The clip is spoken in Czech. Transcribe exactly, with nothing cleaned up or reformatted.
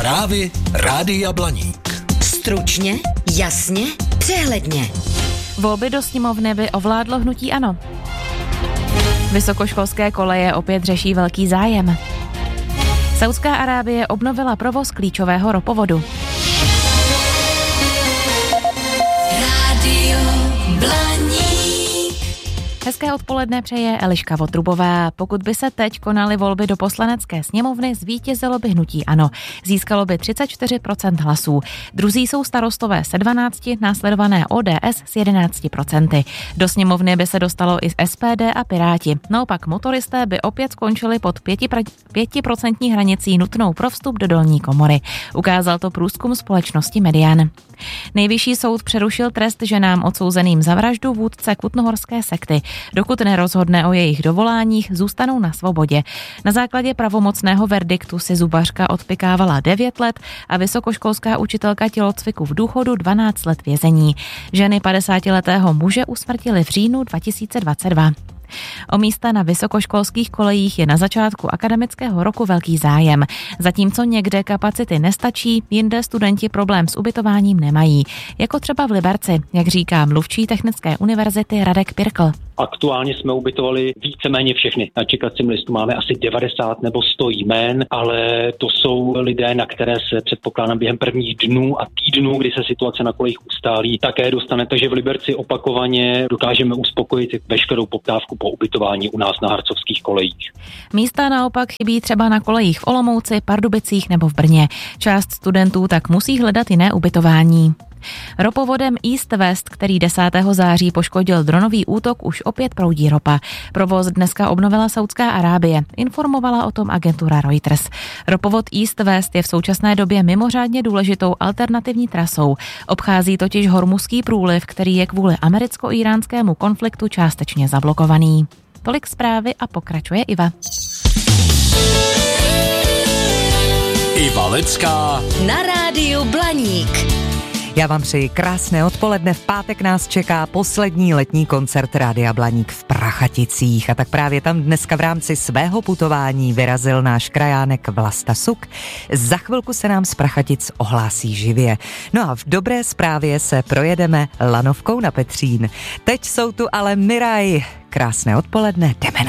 Zprávy Rádia Blaník. Stručně, jasně, přehledně. Volby do sněmovny by ovládlo hnutí ANO. Vysokoškolské koleje opět řeší velký zájem. Saudská Arábie obnovila provoz klíčového ropovodu. Rádio Blaník. Hezké odpoledne přeje Eliška Votrubová. Pokud by se teď konaly volby do poslanecké sněmovny, zvítězilo by hnutí ANO. Získalo by třicet čtyři procent hlasů. Druzí jsou Starostové se dvanácti, následované O D S s jedenácti procenty. Do sněmovny by se dostalo i S P D a Piráti. Naopak motoristé by opět skončili pod pětiprocentní hranicí nutnou pro vstup do dolní komory. Ukázal to průzkum společnosti Median. Nejvyšší soud přerušil trest ženám odsouzeným za vraždu vůdce kutnohorské sekty. Dokud nerozhodne o jejich dovoláních, zůstanou na svobodě. Na základě pravomocného verdiktu si zubařka odpikávala devět let a vysokoškolská učitelka tělocviku v důchodu dvanáct let vězení. Ženy padesátiletého muže usmrtily v říjnu dva tisíce dvacet dva. O místa na vysokoškolských kolejích je na začátku akademického roku velký zájem. Zatímco někde kapacity nestačí, jinde studenti problém s ubytováním nemají. Jako třeba v Liberci, jak říká mluvčí Technické univerzity Radek Pirkl. Aktuálně jsme ubytovali víceméně všechny. Na čekacím listu máme asi devadesát nebo sto jmén, ale to jsou lidé, na které se předpokládám během prvních dnů a týdnů, kdy se situace na kolejích ustálí, také dostane. Takže v Liberci opakovaně dokážeme uspokojit veškerou poptávku po ubytování u nás na harcovských kolejích. Místa naopak chybí třeba na kolejích v Olomouci, Pardubicích nebo v Brně. Část studentů tak musí hledat jiné ubytování. Ropovodem East West, který desátého září poškodil dronový útok, už opět proudí ropa. Provoz dneska obnovila Saudská Arábie, informovala o tom agentura Reuters. Ropovod East West je v současné době mimořádně důležitou alternativní trasou. Obchází totiž Hormuzský průliv, který je kvůli americko-íránskému konfliktu částečně zablokovaný. Tolik zprávy a pokračuje Iva. Iva Lecká Na rádiu Blaník. Já vám přeji krásné odpoledne. V pátek nás čeká poslední letní koncert Rádia Blaník v Prachaticích. A tak právě tam dneska v rámci svého putování vyrazil náš krajánek Vlasta Suk. Za chvilku se nám z Prachatic ohlásí živě. No a v dobré zprávě se projedeme lanovkou na Petřín. Teď jsou tu ale Miraj. Krásné odpoledne, jdeme